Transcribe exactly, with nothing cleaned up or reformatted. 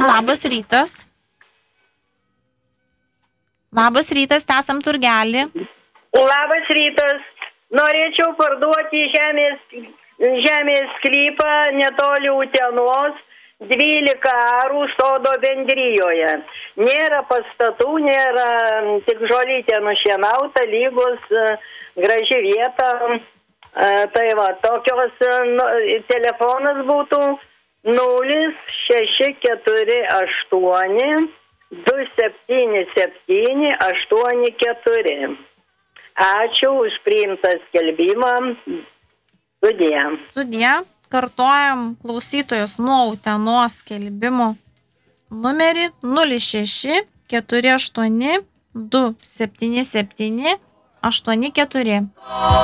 Labas rytas. Labas rytas, esam turgelį. Labas rytas. Norėčiau parduoti žemės, žemės sklypą netoli Utenos, dvylika arų sodo bendrijoje. Nėra pastatų, nėra tik žolytė nušienauta, lygus, graži vieta. Tai va, tokios nu, telefonas būtų nulis šeši keturi aštuoni du septyni septyni aštuoni keturi. Ačiū už priimtą skelbimą. Sudie. Sudie. Kartojam klausytojus nuo Utenos skelbimo numerį nulis šeši keturi aštuoni du septyni septyni aštuoni keturi.